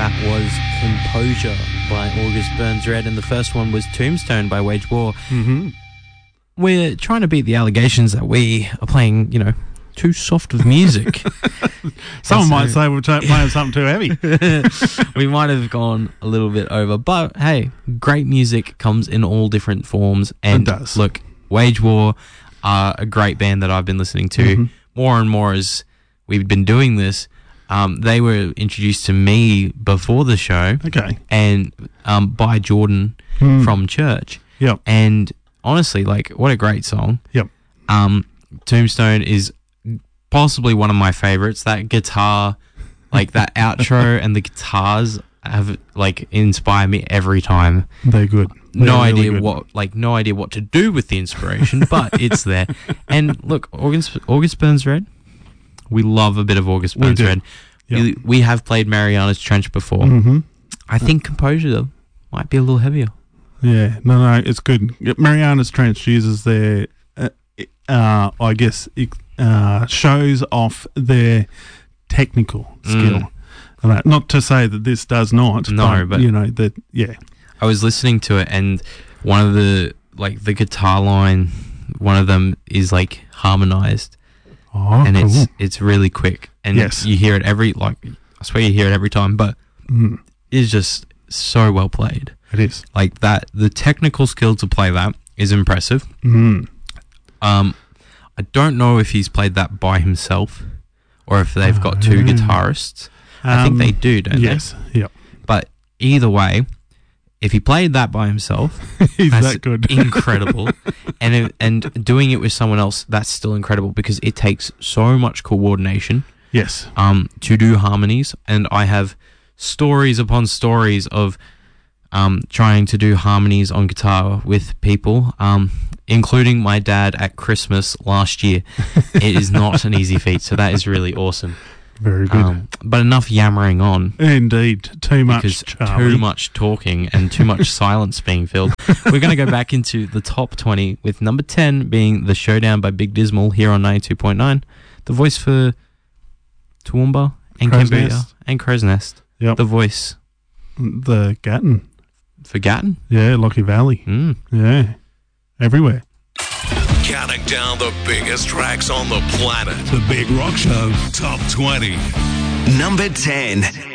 That was Composure by August Burns Red, and the first one was Tombstone by Wage War. Mm-hmm. We're trying to beat the allegations that we are playing, too soft of music. Someone might say we're playing something too heavy. We might have gone a little bit over, but hey, great music comes in all different forms. And it does. Look, Wage War are a great band that I've been listening to more and more as we've been doing this. They were introduced to me before the show, okay, and by Jordan from church. Yep. And honestly, what a great song. Yep. Tombstone is possibly one of my favorites. That guitar, that outro and the guitars have inspire me every time. They're good. No idea what to do with the inspiration, but it's there. And look, August Burns Red. We love a bit of August Burns Red. Yep. We have played Mariana's Trench before. Mm-hmm. I think Composure might be a little heavier. Yeah, no, it's good. Mariana's Trench uses their, shows off their technical skill. Not to say that this does not. No, but I was listening to it, and one of the guitar line, one of them is harmonized. Oh, and cool. it's really quick, and yes, you hear it I swear you hear it every time, but it's just so well played. It is that. The technical skill to play that is impressive. I don't know if he's played that by himself or if they've got two guitarists. I think they do, don't they? Yes, yep. But either way, if he played that by himself, he's that's that good. Incredible. And doing it with someone else, that's still incredible because it takes so much coordination. Yes. To do harmonies, and I have stories upon stories of trying to do harmonies on guitar with people, including my dad at Christmas last year. It is not an easy feat, so that is really awesome. Very good. But enough yammering on. Indeed. Too much, Charlie. Too much talking and too much silence being filled. We're going to go back into the top 20 with number 10 being The Showdown by Big Dismal here on 92.9. The voice for Toowoomba and Cambodia and Crow's Nest. Yep. The voice. The Gatton. For Gatton? Yeah, Lockie Valley. Yeah. Everywhere. Counting down the biggest tracks on the planet. The Big Rock Show Top 20. Number 10.